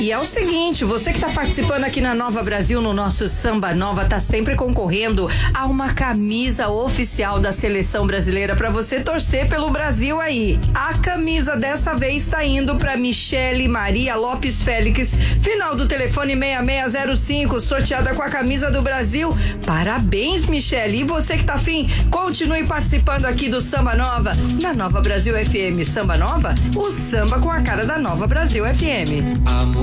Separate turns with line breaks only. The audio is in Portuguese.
E é o seguinte, você que tá participando aqui na Nova Brasil, no nosso Samba Nova, tá sempre concorrendo a uma camisa oficial da seleção brasileira pra você torcer pelo Brasil aí. A camisa dessa vez tá indo pra Michele Maria Lopes Félix, final do telefone 6605, sorteada com a camisa do Brasil. Parabéns, Michele. E você que tá afim, continue participando aqui do Samba Nova, na Nova Brasil FM. Samba Nova, o samba com a cara da Nova Brasil FM.